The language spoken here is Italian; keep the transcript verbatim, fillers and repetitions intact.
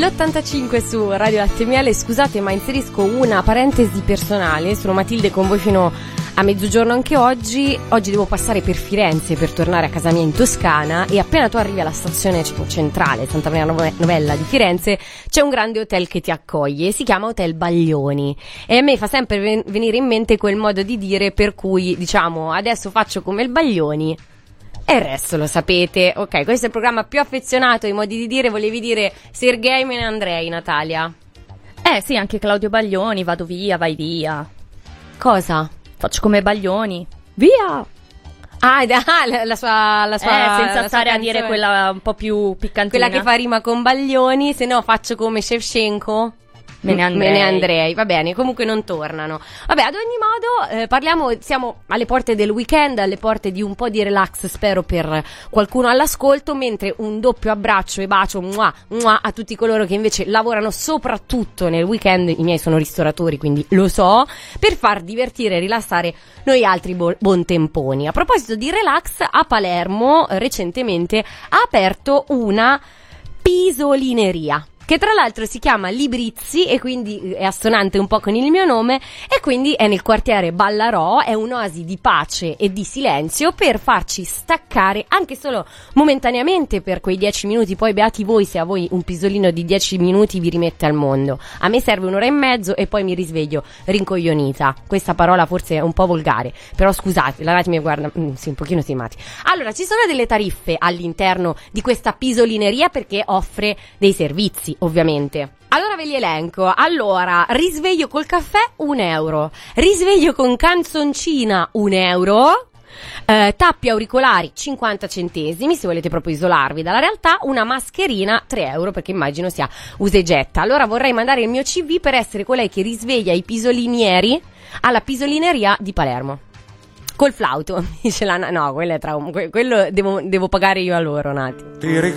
l'ottantacinque su Radio Latte Miele. Scusate, ma inserisco una parentesi personale. Sono Matilde con voi fino a mezzogiorno anche oggi. Oggi devo passare per Firenze per tornare a casa mia in Toscana, e appena tu arrivi alla stazione centrale Santa Maria Novella di Firenze c'è un grande hotel che ti accoglie, si chiama Hotel Baglioni, e a me fa sempre ven- venire in mente quel modo di dire per cui diciamo adesso faccio come il Baglioni e il resto lo sapete. Ok, questo è il programma più affezionato ai modi di dire. Volevi dire Sergei me ne andrei, Natalia? Eh sì, anche Claudio Baglioni, vado via, vai via. Cosa? Faccio come Baglioni. Via! Ah, la, la sua, la sua Eh, senza la stare sua a dire quella un po' più piccantina. Quella che fa rima con Baglioni, se no faccio come Shevchenko. Me ne andrei. Me ne andrei, va bene, comunque non tornano. Vabbè, ad ogni modo, eh, parliamo, siamo alle porte del weekend, alle porte di un po' di relax, spero, per qualcuno all'ascolto, mentre un doppio abbraccio e bacio mua, mua, a tutti coloro che invece lavorano soprattutto nel weekend. I miei sono ristoratori, quindi lo so, per far divertire e rilassare noi altri bo- buontemponi. A proposito di relax, a Palermo eh, recentemente ha aperto una pisolineria, che tra l'altro si chiama Librizzi, e quindi è assonante un po' con il mio nome, e quindi è nel quartiere Ballarò. È un'oasi di pace e di silenzio per farci staccare anche solo momentaneamente per quei dieci minuti. Poi beati voi se a voi un pisolino di dieci minuti vi rimette al mondo. A me serve un'ora e mezzo e poi mi risveglio rincoglionita. Questa parola forse è un po' volgare, però scusate, la Rati mi guarda, mm, sì, un pochino stimati. Allora, ci sono delle tariffe all'interno di questa pisolineria perché offre dei servizi, ovviamente. Allora ve li elenco. Allora, risveglio col caffè un euro, risveglio con canzoncina un euro, eh, tappi auricolari cinquanta centesimi se volete proprio isolarvi dalla realtà, una mascherina tre euro perché immagino sia usa e getta. Allora vorrei mandare il mio C V per essere colei che risveglia i pisolinieri alla pisolineria di Palermo. Col flauto, dice la... No, quello è traum... quello devo, devo pagare io a loro, Nati. Ti ricordo